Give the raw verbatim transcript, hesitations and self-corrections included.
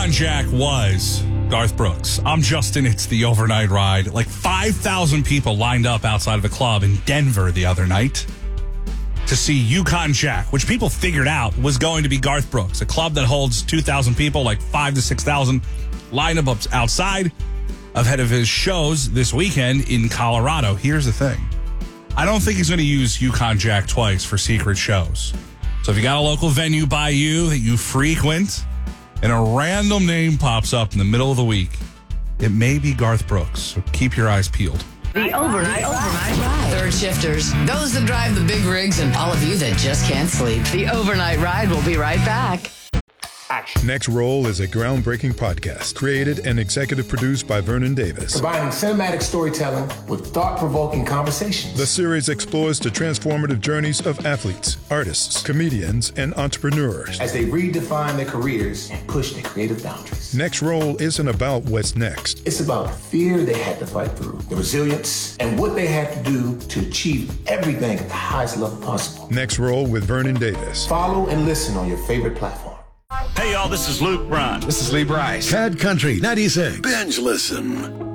Yukon Jack was Garth Brooks. I'm Justin. It's the overnight ride. Like five thousand people lined up outside of a club in Denver the other night to see Yukon Jack, which people figured out was going to be Garth Brooks. A club that holds two thousand people, like five to six thousand, lined up outside ahead of his shows this weekend in Colorado. Here's the thing. I don't think he's going to use Yukon Jack twice for secret shows. So if you got a local venue by you that you frequent and a random name pops up in the middle of the week, it may be Garth Brooks. So keep your eyes peeled. The overnight, overnight ride. Third shifters, those that drive the big rigs, and all of you that just can't sleep. The overnight ride will be right back. Action. Next Roll is a groundbreaking podcast created and executive produced by Vernon Davis. Combining cinematic storytelling with thought-provoking conversations. The series explores the transformative journeys of athletes, artists, comedians, and entrepreneurs as they redefine their careers and push their creative boundaries. Next Roll isn't about what's next. It's about the fear they had to fight through, the resilience, and what they had to do to achieve everything at the highest level possible. Next Roll with Vernon Davis. Follow and listen on your favorite platform. Hey, y'all, this is Luke Bryan. This is Lee Bryce. Cad Country ninety-six. Binge listen.